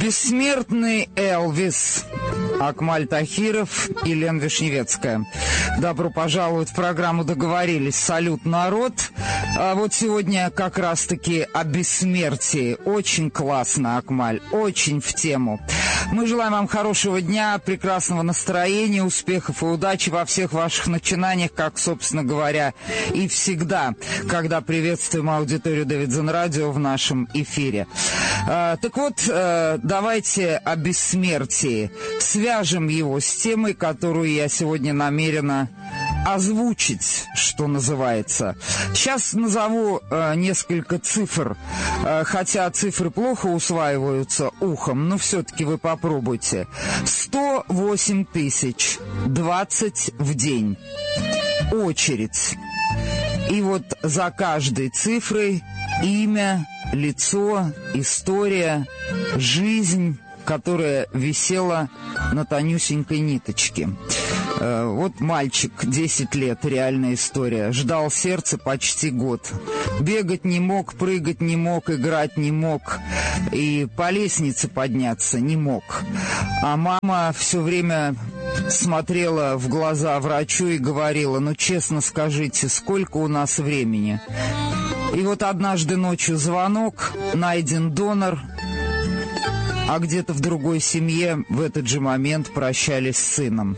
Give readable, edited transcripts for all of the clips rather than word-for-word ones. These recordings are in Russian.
Бессмертный Элвис. Акмаль Тахиров и Лена Вишневецкая. Добро пожаловать в программу «Договорились». Салют, народ. А вот сегодня как раз-таки о бессмертии. Очень классно, Акмаль, очень в тему. Мы желаем вам хорошего дня, прекрасного настроения, успехов и удачи во всех ваших начинаниях, как, собственно говоря, и всегда, когда приветствуем аудиторию Дэвидсон Радио в нашем эфире. Так вот, давайте о бессмертии. Свяжем его с темой, которую я сегодня намерена озвучить, что называется. Сейчас назову несколько цифр, хотя цифры плохо усваиваются ухом, но все-таки вы попробуйте. 108 тысяч, 20 в день. Очередь. И вот за каждой цифрой имя, лицо, история, жизнь, которая висела на тонюсенькой ниточке. Вот мальчик, 10 лет, реальная история. Ждал сердце почти год. Бегать не мог, прыгать не мог, играть не мог. И по лестнице подняться не мог. А мама все время смотрела в глаза врачу и говорила: ну, честно скажите, сколько у нас времени? И вот однажды ночью звонок, найден донор, а где-то в другой семье в этот же момент прощались с сыном.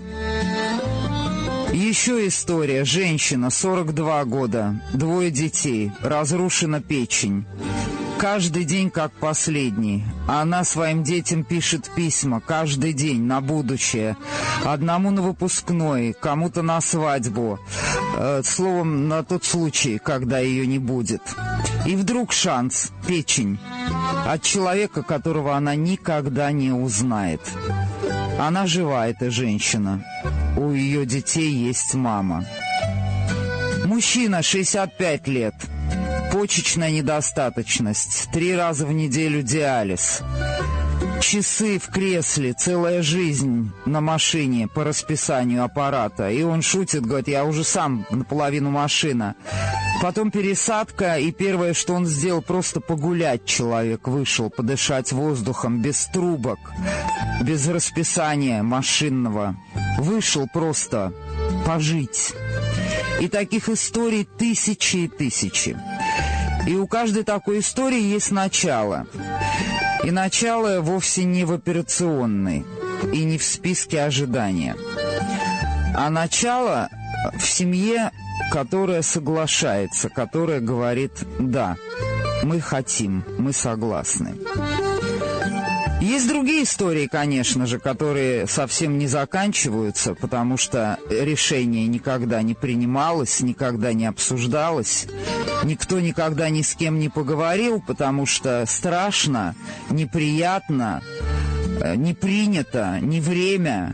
Еще история. Женщина, 42 года, 2 детей, разрушена печень. Каждый день как последний. Она своим детям пишет письма каждый день на будущее. Одному на выпускной, кому-то на свадьбу. Словом, на тот случай, когда ее не будет. И вдруг шанс, печень, от человека, которого она никогда не узнает. Она жива, эта женщина. У ее детей есть мама. Мужчина, 65 лет. Почечная недостаточность. 3 раза в неделю диализ. Часы в кресле, целая жизнь на машине по расписанию аппарата. И он шутит, говорит: я уже сам наполовину машина. Потом пересадка, и первое, что он сделал, просто погулять человек вышел, подышать воздухом, без трубок, без расписания машинного. Вышел просто пожить. И таких историй тысячи и тысячи. И у каждой такой истории есть начало. И начало вовсе не в операционной и не в списке ожидания. А начало в семье, которая соглашается, которая говорит: да, мы хотим, мы согласны. Есть другие истории, конечно же, которые совсем не заканчиваются, потому что решение никогда не принималось, никогда не обсуждалось. Никто никогда ни с кем не поговорил, потому что страшно, неприятно, не принято, не время.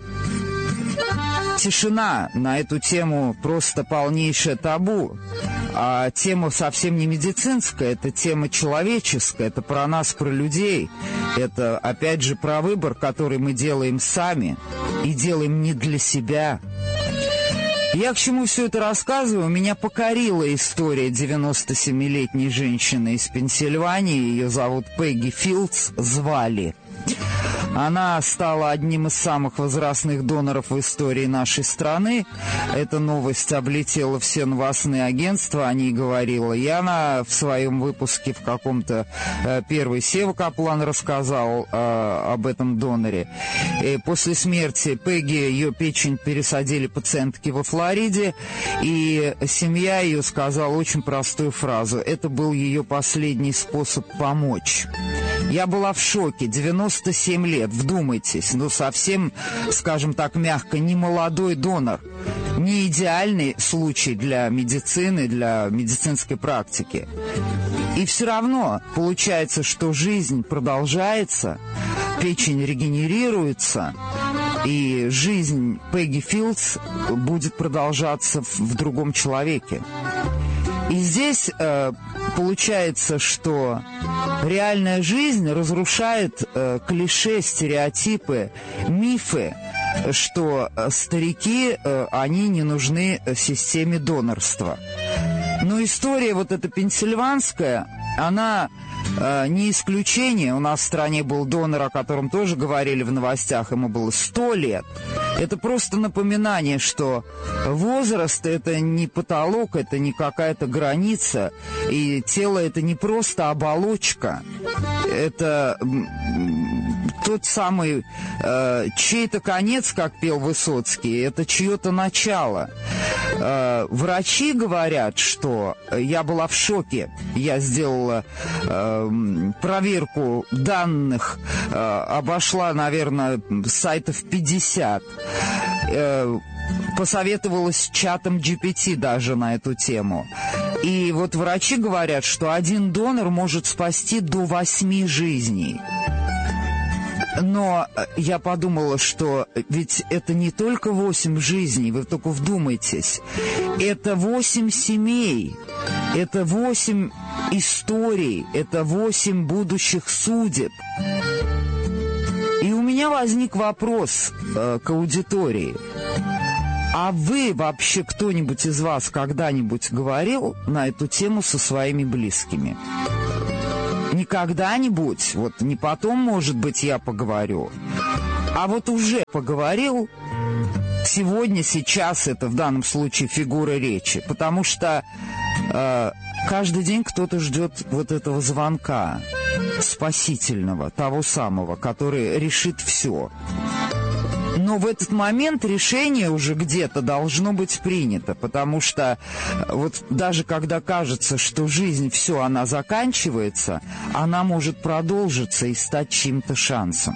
Тишина на эту тему просто полнейшее табу. А тема совсем не медицинская, это тема человеческая, это про нас, про людей. Это, опять же, про выбор, который мы делаем сами и делаем не для себя. Я к чему все это рассказываю? Меня покорила история 97-летней женщины из Пенсильвании. Ее зовут Пегги Филдс, звали. Она стала одним из самых возрастных доноров в истории нашей страны. Эта новость облетела все новостные агентства, о ней говорила Яна в своем выпуске в каком-то первый. Сева Каплан рассказал об этом доноре. И после смерти Пегги ее печень пересадили пациентке во Флориде, и семья ее сказала очень простую фразу: это был ее последний способ помочь. Я была в шоке. 97 лет, вдумайтесь. Ну, совсем, скажем так, мягко, не молодой донор. Не идеальный случай для медицины, для медицинской практики. И все равно получается, что жизнь продолжается, печень регенерируется, и жизнь Пегги Филдс будет продолжаться в другом человеке. И здесь получается, что реальная жизнь разрушает клише, стереотипы, мифы, что старики, они не нужны системе донорства. Но история вот эта пенсильванская, она не исключение. У нас в стране был донор, о котором тоже говорили в новостях, ему было 100 лет. Это просто напоминание, что возраст — это не потолок, это не какая-то граница, и тело — это не просто оболочка, это тот самый чей-то конец, как пел Высоцкий, это чье-то начало. Врачи говорят, что я была в шоке. Я сделала проверку данных, обошла, наверное, сайтов 50. Посоветовалась с чатом GPT даже на эту тему. И вот врачи говорят, что один донор может спасти до 8 жизней. Но я подумала, что ведь это не только 8 жизней, вы только вдумайтесь. Это 8 семей, это 8 историй, это 8 будущих судеб. И у меня возник вопрос к аудитории. А вы вообще, кто-нибудь из вас когда-нибудь говорил на эту тему со своими близкими? Не когда-нибудь, вот не потом, может быть, я поговорю, а вот уже поговорил. Сегодня, сейчас это в данном случае фигура речи, потому что каждый день кто-то ждет вот этого звонка спасительного, того самого, который решит все. Но в этот момент решение уже где-то должно быть принято, потому что вот даже когда кажется, что жизнь, все, она заканчивается, она может продолжиться и стать чьим-то шансом.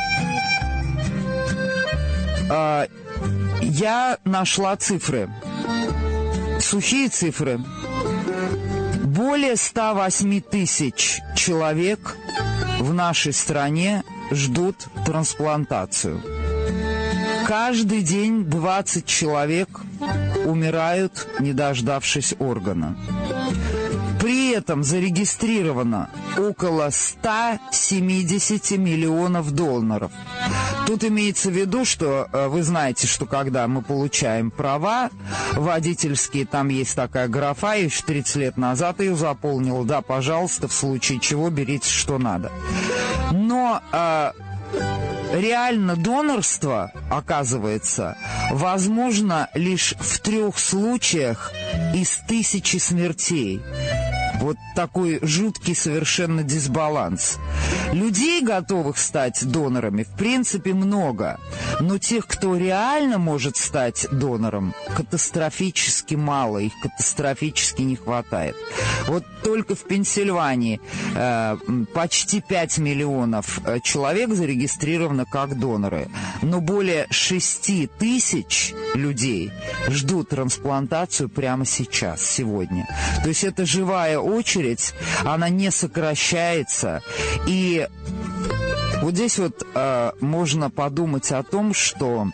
Я нашла цифры, сухие цифры. Более 108 тысяч человек в нашей стране ждут трансплантацию. Каждый день 20 человек умирают, не дождавшись органа. При этом зарегистрировано около 170 миллионов доноров. Тут имеется в виду, что вы знаете, что когда мы получаем права водительские, там есть такая графа, я еще 30 лет назад ее заполнила. Да, пожалуйста, в случае чего берите, что надо. Но реально донорство, оказывается, возможно лишь в 3 случаях из 1000 смертей. Вот такой жуткий совершенно дисбаланс. Людей, готовых стать донорами, в принципе, много. Но тех, кто реально может стать донором, катастрофически мало. Их катастрофически не хватает. Вот только в Пенсильвании почти 5 миллионов человек зарегистрировано как доноры. Но более 6 тысяч людей ждут трансплантацию прямо сейчас, сегодня. То есть это живая очередь, она не сокращается. И вот здесь вот можно подумать о том, что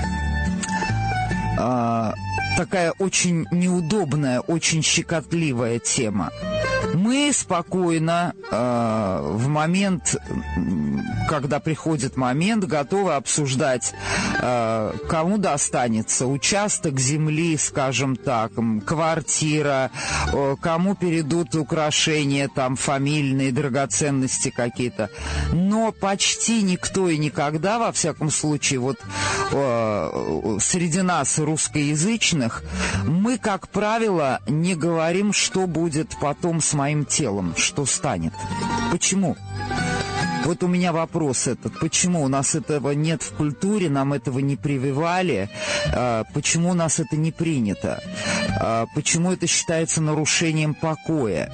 такая очень неудобная, очень щекотливая тема. Мы спокойно в момент, когда приходит момент, готовы обсуждать, кому достанется участок земли, скажем так, квартира, кому перейдут украшения, там, фамильные драгоценности какие-то. Но почти никто и никогда, во всяком случае, вот среди нас, русскоязычных, мы, как правило, не говорим, что будет потом с моим телом, что станет. Почему? Вот у меня вопрос этот. Почему у нас этого нет в культуре, нам этого не прививали? Почему у нас это не принято? Почему это считается нарушением покоя?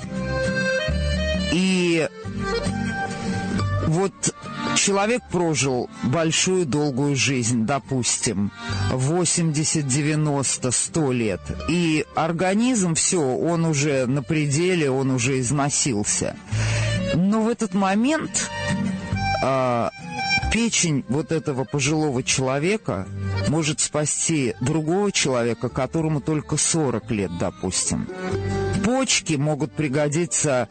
И вот человек прожил большую долгую жизнь, допустим, 80, 90, 100 лет. И организм, все, он уже на пределе, он уже износился. Но в этот момент печень вот этого пожилого человека может спасти другого человека, которому только 40 лет, допустим. Почки могут пригодиться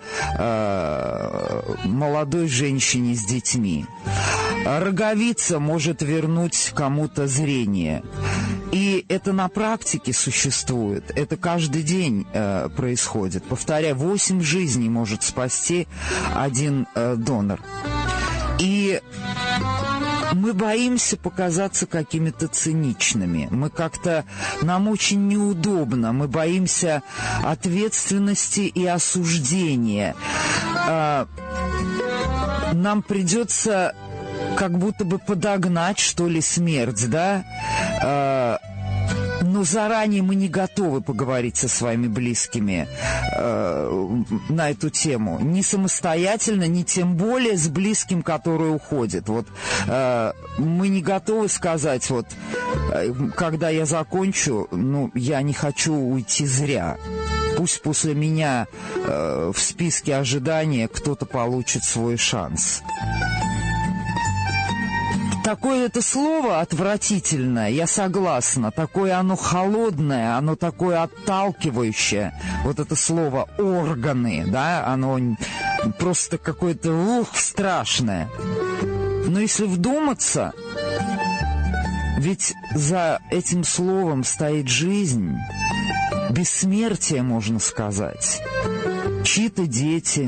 молодой женщине с детьми. Роговица может вернуть кому-то зрение. И это на практике существует, это каждый день происходит. Повторяю, 8 жизней может спасти один донор. И мы боимся показаться какими-то циничными. Нам очень неудобно. Мы боимся ответственности и осуждения. Нам придется как будто бы подогнать, что ли, смерть, да? Но заранее мы не готовы поговорить со своими близкими на эту тему. Ни самостоятельно, ни тем более с близким, который уходит. Вот мы не готовы сказать, вот, когда я закончу, я не хочу уйти зря. Пусть после меня в списке ожидания кто-то получит свой шанс. Такое это слово отвратительное, я согласна. Такое оно холодное, оно такое отталкивающее. Вот это слово «органы», да, оно просто какое-то страшное. Но если вдуматься, ведь за этим словом стоит жизнь, бессмертие, можно сказать. Чьи-то дети,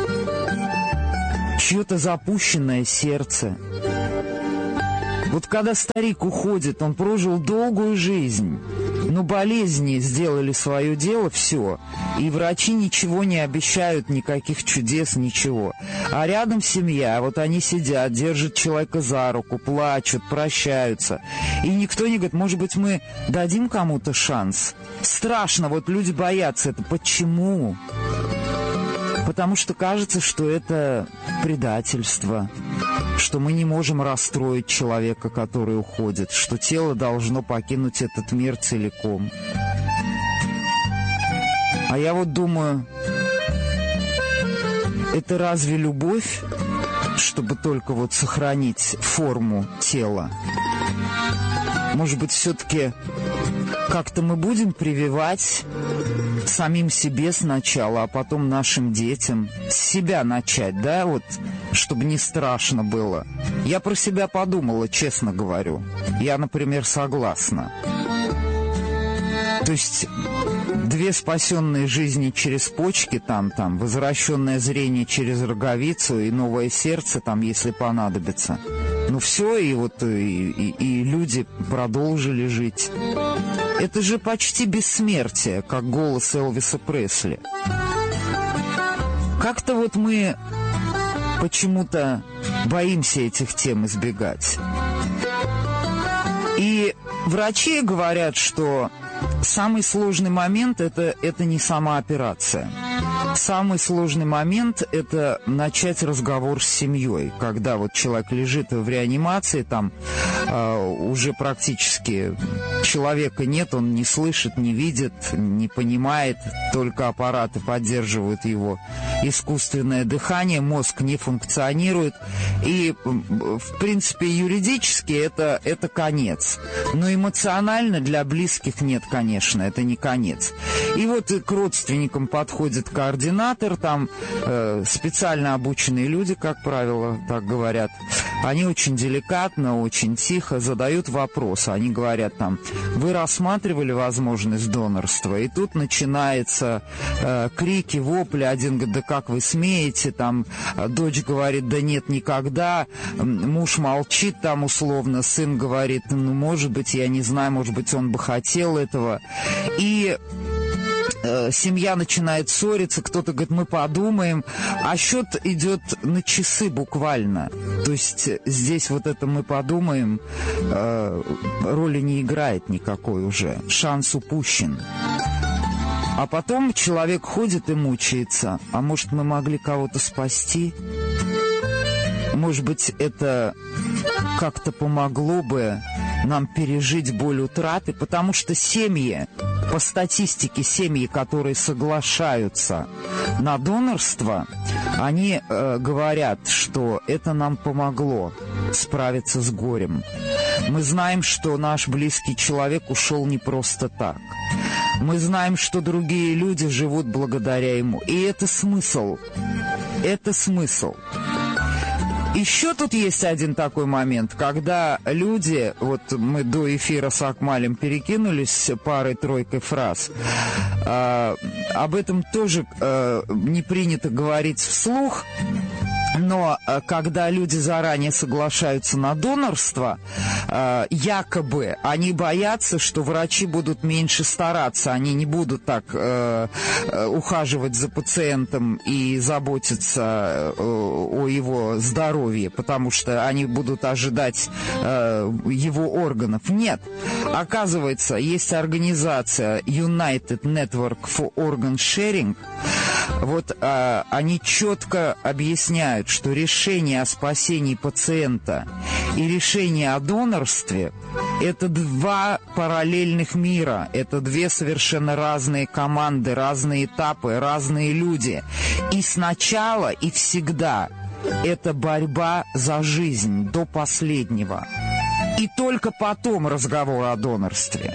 чье-то запущенное сердце. Вот когда старик уходит, он прожил долгую жизнь, но болезни сделали свое дело, все, и врачи ничего не обещают, никаких чудес, ничего. А рядом семья, вот они сидят, держат человека за руку, плачут, прощаются, и никто не говорит, может быть, мы дадим кому-то шанс? Страшно, вот люди боятся, это почему? Потому что кажется, что это предательство, что мы не можем расстроить человека, который уходит, что тело должно покинуть этот мир целиком. А я вот думаю, это разве любовь, чтобы только вот сохранить форму тела? Может быть, все-таки как-то мы будем прививать самим себе сначала, а потом нашим детям, с себя начать, да, вот, чтобы не страшно было. Я про себя подумала, честно говорю. Я, например, согласна. То есть 2 спасенные жизни через почки, там, возвращенное зрение через роговицу и новое сердце, там, если понадобится. Ну все, и вот и люди продолжили жить. Это же почти бессмертие, как голос Элвиса Пресли. Как-то вот мы почему-то боимся этих тем избегать. И врачи говорят, что самый сложный момент это не сама операция. Самый сложный момент – это начать разговор с семьей, когда вот человек лежит в реанимации, там уже практически человека нет, он не слышит, не видит, не понимает, только аппараты поддерживают его искусственное дыхание, мозг не функционирует, и, в принципе, юридически это конец. Но эмоционально для близких нет, конечно, это не конец. И вот к родственникам подходит координатор, там специально обученные люди, как правило, так говорят. Они очень деликатно, очень тихо задают вопрос. Они говорят там, вы рассматривали возможность донорства? И тут начинаются крики, вопли. Один говорит, да как вы смеете? Там дочь говорит, да нет, никогда. Муж молчит там условно. Сын говорит, ну, может быть, я не знаю, может быть, он бы хотел этого. И семья начинает ссориться, кто-то говорит, мы подумаем, а счет идет на часы буквально. То есть здесь вот это мы подумаем роли не играет никакой уже, шанс упущен. А потом человек ходит и мучается, а может мы могли кого-то спасти? Может быть это как-то помогло бы нам пережить боль утраты, потому что семьи, по статистике, семьи, которые соглашаются на донорство, они говорят, что это нам помогло справиться с горем. Мы знаем, что наш близкий человек ушел не просто так. Мы знаем, что другие люди живут благодаря ему. И это смысл. Это смысл. Еще тут есть один такой момент, когда люди, вот мы до эфира с Акмалем перекинулись парой-тройкой фраз, об этом тоже не принято говорить вслух, но когда люди заранее соглашаются на донорство, якобы они боятся, что врачи будут меньше стараться, они не будут так ухаживать за пациентом и заботиться о его здоровье, потому что они будут ожидать его органов. Нет, оказывается, есть организация United Network for Organ Sharing. Вот они четко объясняют, что решение о спасении пациента и решение о донорстве – это два параллельных мира, это две совершенно разные команды, разные этапы, разные люди. И сначала, и всегда это борьба за жизнь до последнего. И только потом разговор о донорстве.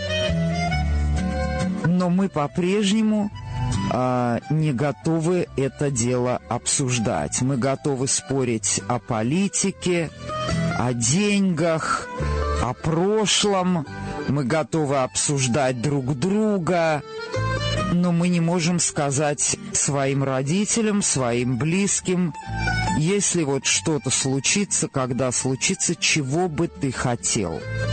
Но мы по-прежнему не готовы это дело обсуждать. Мы готовы спорить о политике, о деньгах, о прошлом. Мы готовы обсуждать друг друга, но мы не можем сказать своим родителям, своим близким, если вот что-то случится, когда случится, чего бы ты хотел.